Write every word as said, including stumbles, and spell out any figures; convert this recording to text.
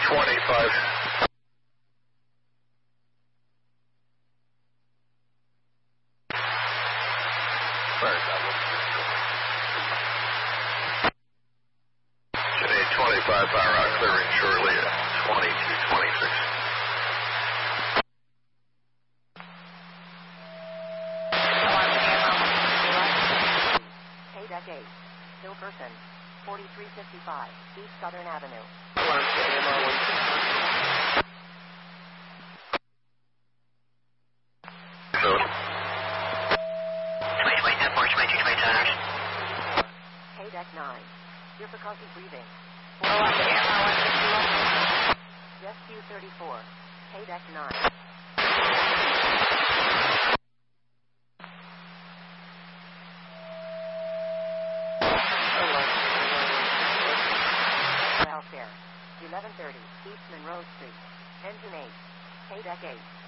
twenty-five. Today twenty-five, fire out clearing shortly at twenty-two twenty-six. Deck eight, Hill Person, forty-three fifty-five, East Southern Avenue. So, twenty twenty-seven, four twenty-two, twenty dollars. K Deck nine, difficulty breathing. Rescue thirty-four, K Deck nine. eleven thirty, East Monroe Street. Engine eight, K Deck eight.